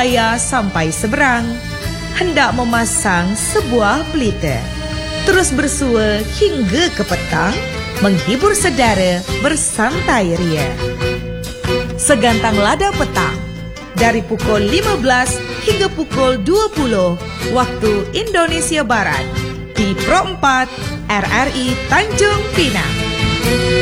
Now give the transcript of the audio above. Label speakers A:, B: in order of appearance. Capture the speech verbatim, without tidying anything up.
A: Raya sampai seberang, hendak memasang sebuah pelita. Terus bersua hingga ke petang, menghibur saudara bersantai ria. Segantang lada petang, dari pukul lima belas hingga pukul dua puluh waktu Indonesia Barat, di Pro empat R R I Tanjung Pinang.